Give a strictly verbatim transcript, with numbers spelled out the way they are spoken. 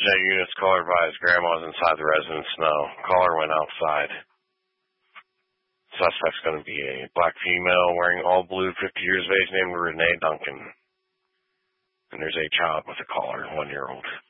Jet units caller advised grandma's inside the residence. No, caller went outside. Suspect's going to be a black female wearing all blue, fifty years of age, named Renee Duncan. And there's a child with a caller, one-year-old.